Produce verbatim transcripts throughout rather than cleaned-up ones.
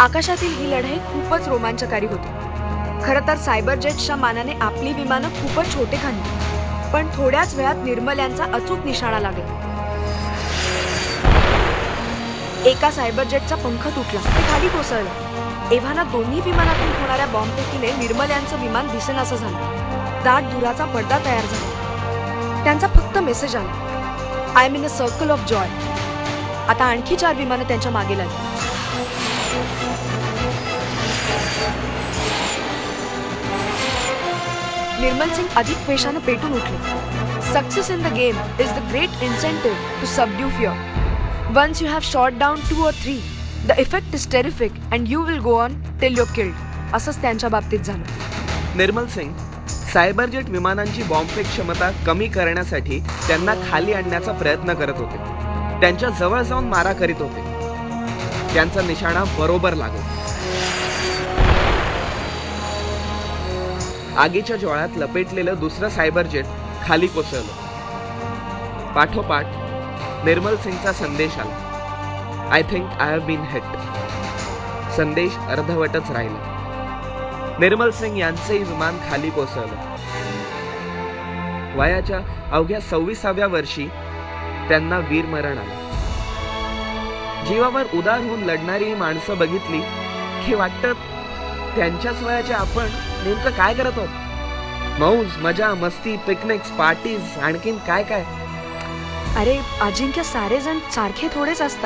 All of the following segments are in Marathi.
आकाशातील ही लढाई खूपच रोमांचकारी होती. खरं तर सायबर जेट्सच्या मानाने आपली विमानं खूपच छोटे खाली, पण थोड्याच वेळात निर्मल यांचा अचूक निशाणा लागला. एका सायबर जेटचा पंख तुटला, ते खाली कोसळलं. एव्हाना दोन्ही विमानातून होणाऱ्या बॉम्बफेकीने निर्मल यांचं विमान दिसेनासं झालं. दाट धुराचा पडदा तयार झाला. त्यांचा फक्त मेसेज आला, I am in a circle of Joy. आता आणखी चार विमानं त्यांच्या मागे लागली. निर्मल सिंग अधिक पेशानं पेटून उठले. Success in the game is the great incentive to subdue fear. Once you have shot down two or three, the effect is terrific and you will go on till you're killed. असंच त्यांच्या बाबतीत झालं. निर्मल सिंग सायबर जेट विमानांची बॉम्बफेक क्षमता कमी करण्यासाठी त्यांना खाली आणण्याचा प्रयत्न करत होते. त्यांच्या जवळ जाऊन मारा करीत होते. त्यांचा निशाणा बरोबर लागला. आगीच्या ज्वाळ्यात लपेटलेलं दुसरं सायबर जेट खाली कोसळलं. पाठोपाठ निर्मल सिंगचा संदेश आला, I think I have bin hit. संदेश अर्धवटच राहिला. निर्मल सिंग यांचेही विमान खाली कोसळलं. वयाच्या अवघ्या सव्वीसाव्या वर्षी त्यांना वीरमरण आलं. जीवावर उदार होऊन लढणारी ही माणसं बघितली की वाटतं त्यांच्याच वयाच्या आपण नेमकं काय करत आहोत. मौज मजा मस्ती पिकनिक्स पार्टीज आणखीन काय काय. अरे अजिंक्य, सारे जण सारखे थोडेच असतात.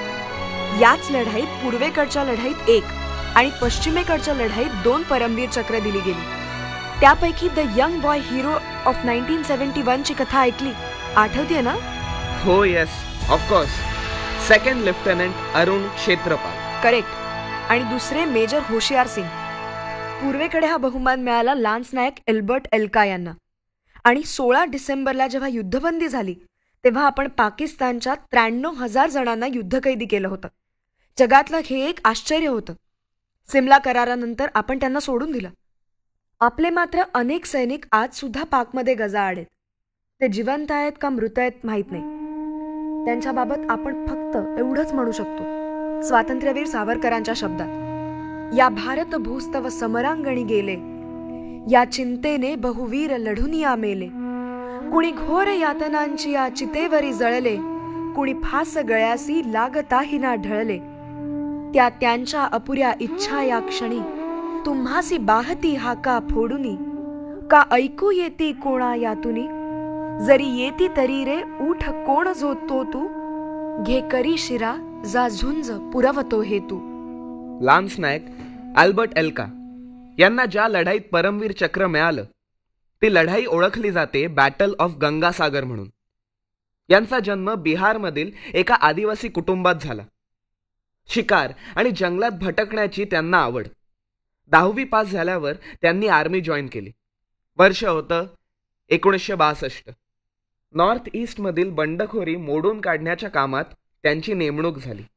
याच लढाईत पूर्वेकडच्या लढाईत एक आणि पश्चिमेकडच्या लढाईत दोन परमवीर चक्र दिली गेली. त्यापैकी the young boy hero of nineteen seventy one ची कथा ऐकली, आठवतीये ना? हो yes of course. Second lieutenant Arun क्षेत्रपाल. करेक्ट. आणि दुसरे मेजर होशियार सिंग. पूर्वेकडे हा बहुमान मिळाला लान्स नायक एल्बर्ट एल्का यांना. आणि सोळा डिसेंबरला जेव्हा युद्धबंदी झाली तेव्हा आपण पाकिस्तानच्या त्र्याण्णव हजार जणांना युद्धकैदी केलं होतं. जगातलं हे एक आश्चर्य होतं. सिमला करारानंतर आपण त्यांना सोडून दिलं. आपले मात्र अनेक सैनिक आज सुद्धा पाकमध्ये गजाआड आहेत. ते जिवंत आहेत का मृत आहेत माहीत नाही. त्यांच्याबाबत आपण फक्त एवढंच म्हणू शकतो, स्वातंत्र्यवीर सावरकरांच्या शब्दात, या भारत भूस्तव समरांगणी गेले, या चिंतेने बहुवीर लढुनिया मेले. कुणी घोर यातनांची या चितेवरी जळले, कुणी फास गळ्यासी लागताही ना ढळले. त्या त्यांच्या अपुऱ्या इच्छा या क्षणी, तुम्हासी बाहती हाका फोडुनी, का ऐकू येती कोणा यातुनी. जरी येती तरी रे उठ कोण जो तो तू, घे करी शिरा जा झुंज पुरवतो हेतू. लान्स नायक अल्बर्ट एल्का यांना ज्या लढाईत परमवीर चक्र मिळालं ती लढाई ओळखली जाते बॅटल ऑफ गंगासागर म्हणून. यांचा जन्म बिहारमधील एका आदिवासी कुटुंबात झाला. शिकार आणि जंगलात भटकण्याची त्यांना आवड. दहावी पास झाल्यावर त्यांनी आर्मी जॉईन केली. वर्ष होतं एकोणीसशे बासष्ट. नॉर्थ ईस्टमधील बंडखोरी मोडून काढण्याच्या कामात त्यांची नेमणूक झाली.